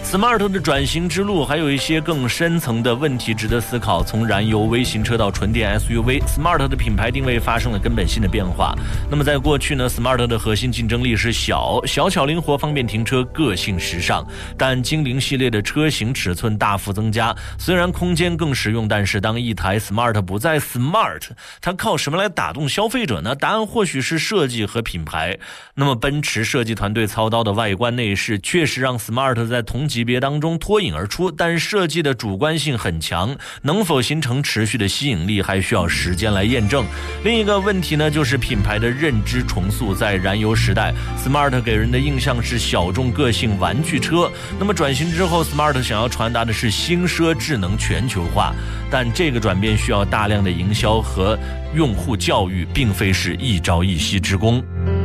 Smart 的转型之路还有一些更深层的问题值得思考。从燃油微型车到纯电 SUV， Smart 的品牌定位发生了根本性的变化。那么在过去呢 ，Smart 的核心竞争力是小巧灵活、方便停车、个性时尚。但精灵系列的车型尺寸大幅增加，虽然空间更实用，但是当一台 Smart 不再 Smart， 它靠什么来打动消费者呢？答案或许是设计和品牌。那么奔驰设计团队操刀的外观内饰确实让 Smart 在同级别当中脱颖而出，但设计的主观性很强，能否形成持续的吸引力还需要时间来验证。另一个问题呢，就是品牌的认知重塑。在燃油时代 Smart 给人的印象是小众个性玩具车，那么转型之后 Smart 想要传达的是轻奢智能全球化，但这个转变需要大量的营销和用户教育，并非是一朝一夕之功。